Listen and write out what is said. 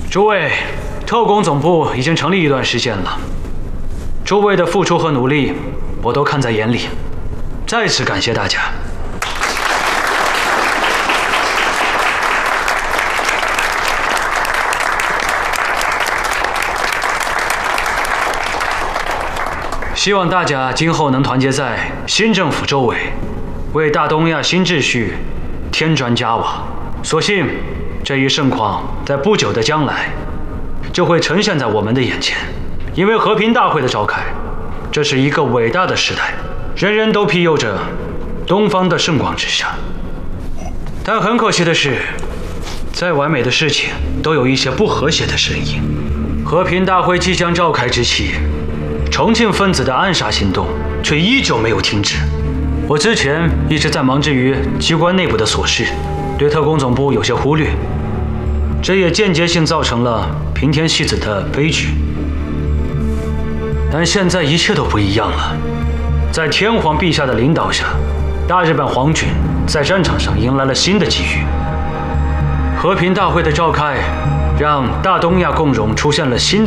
诸位，特工总部已经成立一段时间了，诸位的付出和努力，我都看在眼里，再次感谢大家。希望大家今后能团结在新政府周围，为大东亚新秩序添砖加瓦。所幸这一盛况在不久的将来就会呈现在我们的眼前。因为和平大会的召开，这是一个伟大的时代，人人都庇佑着东方的圣光之下。但很可惜的是，再完美的事情都有一些不和谐的声音。和平大会即将召开之际，重庆分子的暗杀行动却依旧没有停止。我之前一直在忙之于机关内部的琐事，对特工总部有些忽略，这也间接性造成了平田希子的悲剧。但现在一切都不一样了，在天皇陛下的领导下，大日本皇军在战场上迎来了新的机遇。和平大会的召开，让大东亚共荣出现了新的